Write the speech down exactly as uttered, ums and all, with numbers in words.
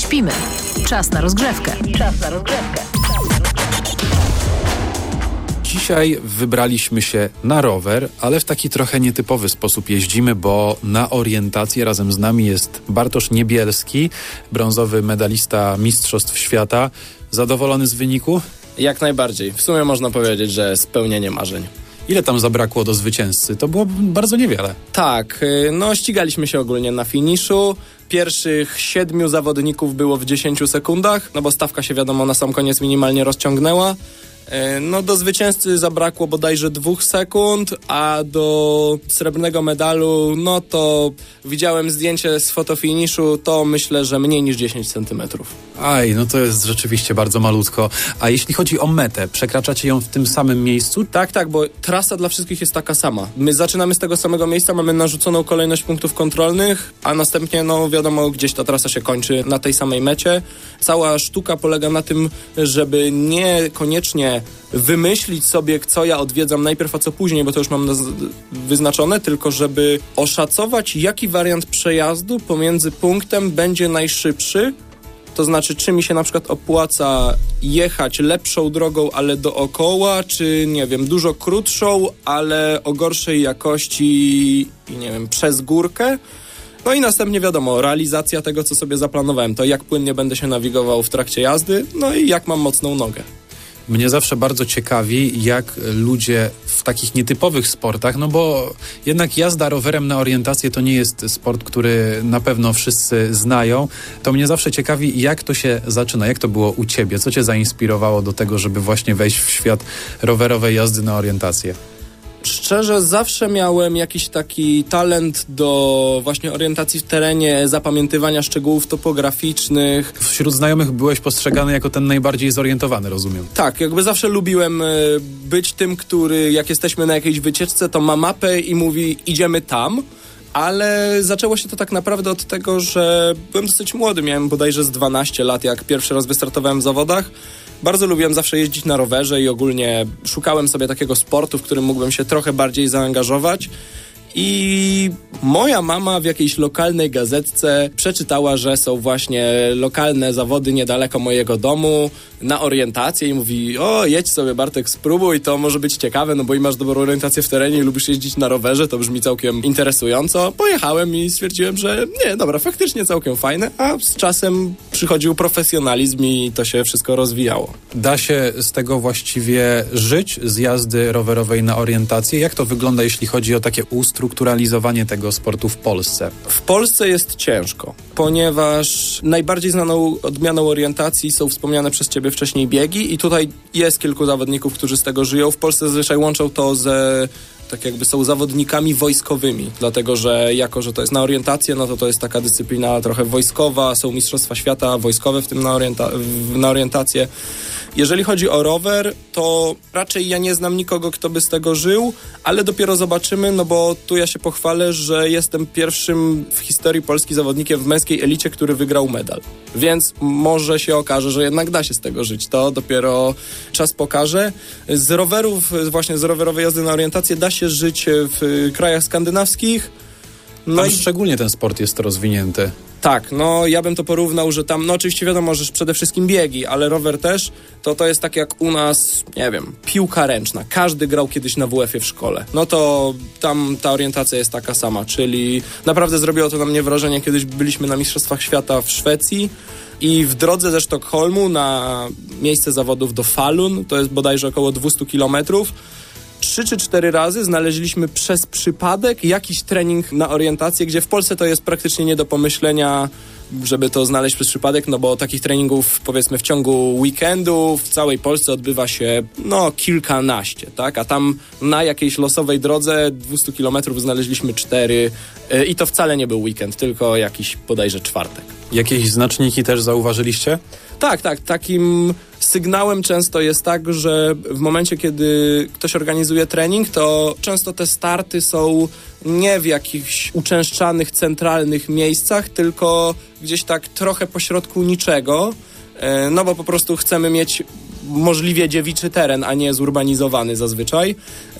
śpimy. Czas na rozgrzewkę. Czas na rozgrzewkę. Dzisiaj wybraliśmy się na rower, ale w taki trochę nietypowy sposób jeździmy, bo na orientację razem z nami jest Bartosz Niebielski, brązowy medalista Mistrzostw Świata. Zadowolony z wyniku? Jak najbardziej. W sumie można powiedzieć, że spełnienie marzeń. Ile tam zabrakło do zwycięzcy? To było bardzo niewiele. Tak, no ścigaliśmy się ogólnie na finiszu. Pierwszych siedmiu zawodników było w dziesięciu sekundach, no bo stawka się wiadomo na sam koniec minimalnie rozciągnęła. No do zwycięzcy zabrakło bodajże dwóch sekund, a do srebrnego medalu, no to widziałem zdjęcie z fotofiniszu, to myślę, że mniej niż dziesięć centymetrów. Aj, no to jest rzeczywiście bardzo malutko. A jeśli chodzi o metę, przekraczacie ją w tym samym miejscu? Tak, tak, bo trasa dla wszystkich jest taka sama. My zaczynamy z tego samego miejsca, mamy narzuconą kolejność punktów kontrolnych, a następnie, no wiadomo, gdzieś ta trasa się kończy na tej samej mecie. Cała sztuka polega na tym, żeby niekoniecznie wymyślić sobie, co ja odwiedzam najpierw, a co później, bo to już mam wyznaczone, tylko żeby oszacować, jaki wariant przejazdu pomiędzy punktem będzie najszybszy. To znaczy, czy mi się na przykład opłaca jechać lepszą drogą, ale dookoła, czy nie wiem, dużo krótszą, ale o gorszej jakości i nie wiem, przez górkę. No i następnie wiadomo, realizacja tego, co sobie zaplanowałem, to jak płynnie będę się nawigował w trakcie jazdy, no i jak mam mocną nogę. Mnie zawsze bardzo ciekawi, jak ludzie w takich nietypowych sportach, no bo jednak jazda rowerem na orientację to nie jest sport, który na pewno wszyscy znają. To mnie zawsze ciekawi, jak to się zaczyna, jak to było u ciebie, co cię zainspirowało do tego, żeby właśnie wejść w świat rowerowej jazdy na orientację? Szczerze, zawsze miałem jakiś taki talent do właśnie orientacji w terenie, zapamiętywania szczegółów topograficznych. Wśród znajomych byłeś postrzegany jako ten najbardziej zorientowany, rozumiem. Tak, jakby zawsze lubiłem być tym, który jak jesteśmy na jakiejś wycieczce, to ma mapę i mówi idziemy tam. Ale zaczęło się to tak naprawdę od tego, że byłem dosyć młody, miałem bodajże z dwanaście lat, jak pierwszy raz wystartowałem w zawodach. Bardzo lubiłem zawsze jeździć na rowerze i ogólnie szukałem sobie takiego sportu, w którym mógłbym się trochę bardziej zaangażować. I moja mama w jakiejś lokalnej gazetce przeczytała, że są właśnie lokalne zawody niedaleko mojego domu na orientację i mówi: o, jedź sobie Bartek, spróbuj, to może być ciekawe, no bo i masz dobrą orientację w terenie i lubisz jeździć na rowerze, to brzmi całkiem interesująco. Pojechałem i stwierdziłem, że nie, dobra, faktycznie całkiem fajne, a z czasem przychodził profesjonalizm i to się wszystko rozwijało. Da się z tego właściwie żyć, z jazdy rowerowej na orientację? Jak to wygląda, jeśli chodzi o takie ustrukturalizowanie tego sportu w Polsce? W Polsce jest ciężko, ponieważ najbardziej znaną odmianą orientacji są wspomniane przez ciebie wcześniej biegi i tutaj jest kilku zawodników, którzy z tego żyją. W Polsce zazwyczaj łączą to ze, tak jakby są zawodnikami wojskowymi, dlatego że jako, że to jest na orientację, no to to jest taka dyscyplina trochę wojskowa, są mistrzostwa świata wojskowe w tym na, orienta- na orientację. Jeżeli chodzi o rower, to raczej ja nie znam nikogo, kto by z tego żył, ale dopiero zobaczymy, no bo tu ja się pochwalę, że jestem pierwszym w historii Polski zawodnikiem w męskiej elicie, który wygrał medal. Więc może się okaże, że jednak da się z tego żyć. To dopiero czas pokaże. Z rowerów, właśnie z rowerowej jazdy na orientację da się żyć w krajach skandynawskich. No i szczególnie ten sport jest rozwinięty. Tak, no ja bym to porównał, że tam, no oczywiście wiadomo, że przede wszystkim biegi, ale rower też, to to jest tak jak u nas, nie wiem, piłka ręczna. Każdy grał kiedyś na W F-ie w szkole. No to tam ta orientacja jest taka sama, czyli naprawdę zrobiło to na mnie wrażenie, kiedyś byliśmy na Mistrzostwach Świata w Szwecji i w drodze ze Sztokholmu na miejsce zawodów do Falun, to jest bodajże około dwieście kilometrów, Trzy czy cztery razy znaleźliśmy przez przypadek jakiś trening na orientację, gdzie w Polsce to jest praktycznie nie do pomyślenia, żeby to znaleźć przez przypadek, no bo takich treningów powiedzmy w ciągu weekendu w całej Polsce odbywa się no kilkanaście, tak? A tam na jakiejś losowej drodze dwieście kilometrów znaleźliśmy cztery yy, i to wcale nie był weekend, tylko jakiś bodajże czwartek. Jakieś znaczniki też zauważyliście? Tak, tak. Takim sygnałem często jest tak, że w momencie, kiedy ktoś organizuje trening, to często te starty są nie w jakichś uczęszczanych, centralnych miejscach, tylko gdzieś tak trochę pośrodku niczego, no bo po prostu chcemy mieć możliwie dziewiczy teren, a nie zurbanizowany zazwyczaj.